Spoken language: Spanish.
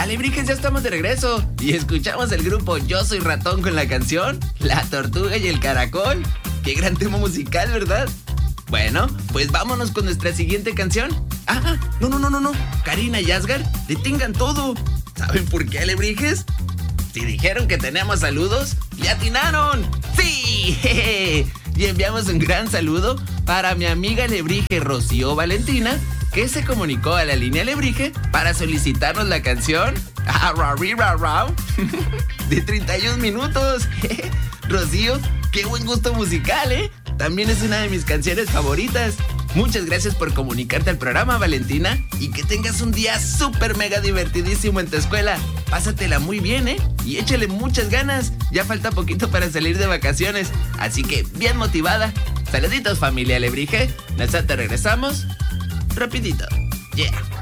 Alebrijes, ya estamos de regreso y escuchamos el grupo Yo Soy Ratón con la canción La Tortuga y el Caracol. Qué gran tema musical, ¿verdad? Bueno, pues vámonos con nuestra siguiente canción. No. Karina y Asgar, detengan todo. ¿Saben por qué, Alebrijes? Si dijeron que tenemos saludos, ¡le atinaron! ¡Sí! Jeje. Y enviamos un gran saludo para mi amiga alebrije Rocío Valentina, que se comunicó a la línea alebrije para solicitarnos la canción de 31 minutos. Rocío, qué buen gusto musical, ¿eh? También es una de mis canciones favoritas. Muchas gracias por comunicarte al programa, Valentina, y que tengas un día súper mega divertidísimo en tu escuela. Pásatela muy bien, ¿eh? Y échale muchas ganas. Ya falta poquito para salir de vacaciones, así que bien motivada. Saluditos, familia alebrije. Nosotros regresamos rapidito. Yeah.